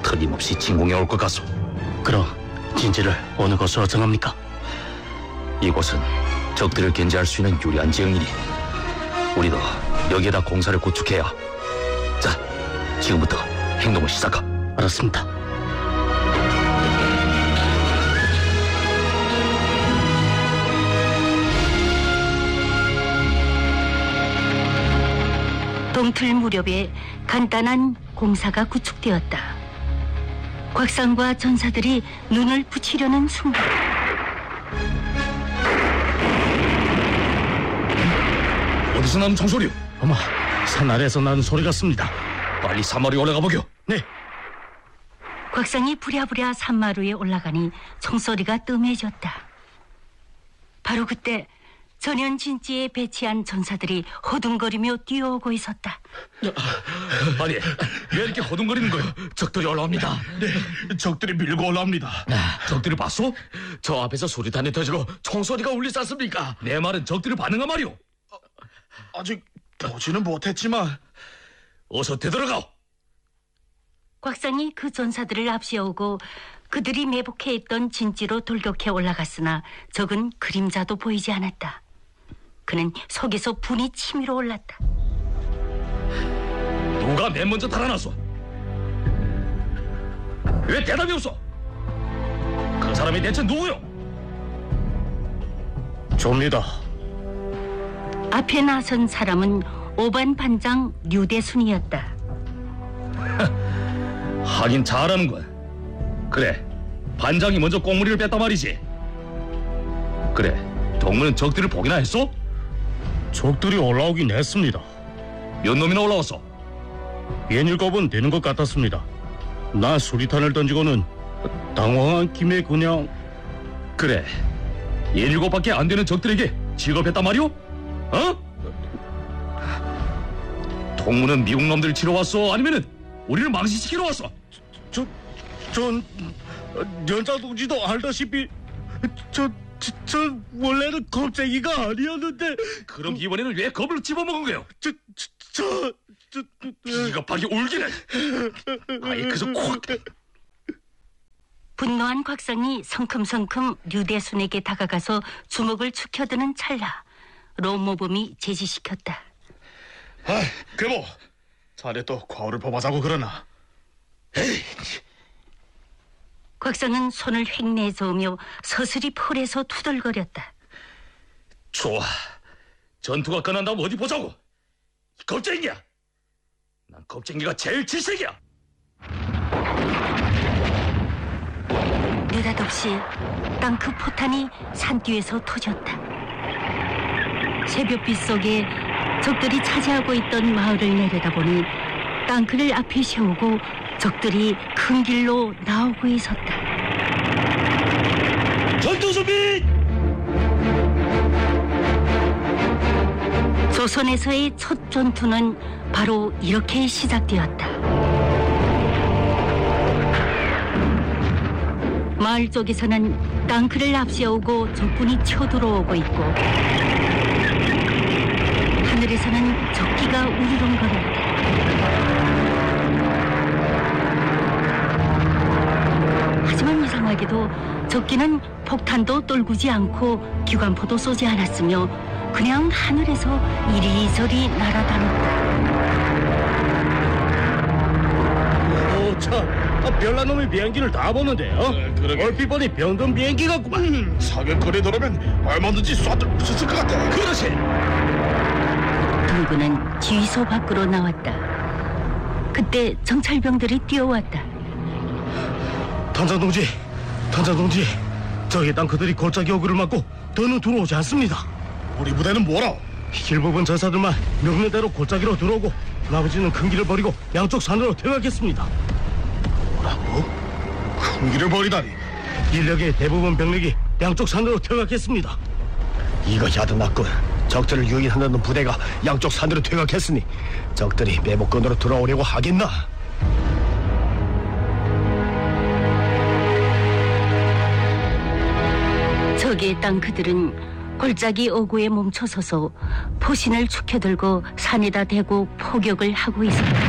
틀림없이 진공해 올 것 같소. 그럼 진지를 어느 곳으로 정합니까? 이곳은 적들을 견제할 수 있는 유리한 지형이니 우리도 여기에다 공사를 구축해야. 자, 지금부터 행동을 시작하. 알았습니다. 동틀 무렵에 간단한 공사가 구축되었다. 곽상과 전사들이 눈을 붙이려는 순간 어디서 나는 총소리요? 어머, 산 아래에서 나는 소리 같습니다. 빨리 산마루에 올라가 보겨. 네. 곽상이 부랴부랴 산마루에 올라가니 총소리가 뜸해졌다. 바로 그때 전현진지에 배치한 전사들이 허둥거리며 뛰어오고 있었다. 아니, 왜 이렇게 허둥거리는 거요? 적들이 올라옵니다. 네, 적들이 밀고 올라옵니다. 적들을 봤소? 저 앞에서 수리탄이 터지고 총소리가 울리지 않습니까? 내 말은 적들을 반응하 말이오. 아직 보지는 못했지만 어서 되돌아가오. 곽상이 그 전사들을 앞세우고 그들이 매복해 있던 진지로 돌격해 올라갔으나 적은 그림자도 보이지 않았다. 그는 속에서 분이 치밀어 올랐다. 누가 맨 먼저 달아났소? 왜 대답이 없어? 그 사람이 대체 누구요? 좁니다. 앞에 나선 사람은 오반 반장 류대순이었다. 하긴 잘하는군. 그래, 반장이 먼저 꽁무리를 뺐단 말이지. 그래, 동무는 적들을 보기나 했어? 적들이 올라오긴 했습니다. 몇 놈이나 올라왔어? 6-7은 되는 것 같았습니다. 나 수리탄을 던지고는 당황한 김에 그냥... 그래, 7밖에 안 되는 적들에게 직업했단 말이오? 어? 동무는 미국 놈들 치러 왔어? 아니면은 우리를 망신시키러 왔어? 전 연장 동지도 알다시피 저 원래는 겁쟁이가 아니었는데. 그럼 이번에는 왜 겁을 집어먹은 거요? 비겁하게 울기는. 아예 그저 콱. 분노한 곽상이 성큼성큼 류대순에게 다가가서 주먹을 축혀드는 찰나 롬모범이 제지시켰다. 아, 괴모, 자네 또 과오를 범하자고 그러나? 에이. 곽상은 손을 획 내저으며 서슬이 폴에서 투덜거렸다. 좋아, 전투가 끝난다면 어디 보자고. 겁쟁이야. 난 겁쟁이가 제일 질색이야. 느닷없이 땅크 포탄이 산 뒤에서 터졌다. 새벽빛 속에 적들이 차지하고 있던 마을을 내려다보니 땅크를 앞에 세우고 적들이 큰 길로 나오고 있었다. 전투 준비! 조선에서의 첫 전투는 바로 이렇게 시작되었다. 마을 쪽에서는 땅크를 앞세우고 적군이 쳐들어오고 있고 하늘에서는 적기가 우르렁거렸다. 하지만 이상하게도 적기는 폭탄도 떨구지 않고 기관포도 쏘지 않았으며 그냥 하늘에서 이리저리 날아다녔다. 참, 별난놈의 비행기를 다 보는데, 얼핏 보니 병든 비행기 같구만. 사격거리 들어오면 얼마든지 쏴들 수 있을 것 같아. 그렇지. 동구는 지휘소 밖으로 나왔다. 그때 정찰병들이 뛰어왔다. 단장 동지, 저기 땅크들이 골짜기 어구를 막고 더는 들어오지 않습니다. 우리 부대는 뭐라? 일부분 전사들만 명령대로 골짜기로 들어오고 나머지는 큰 길을 버리고 양쪽 산으로 퇴각했습니다. 뭐라고? 큰 길을 버리다니. 인력의 대부분 병력이 양쪽 산으로 퇴각했습니다. 이거 야드났군. 적들을 유인하는 부대가 양쪽 산으로 퇴각했으니 적들이 매복권으로 돌아오려고 하겠나? 적의 땅크들은 골짜기 어구에 멈춰서서 포신을 축혀들고 산에다 대고 포격을 하고 있었다.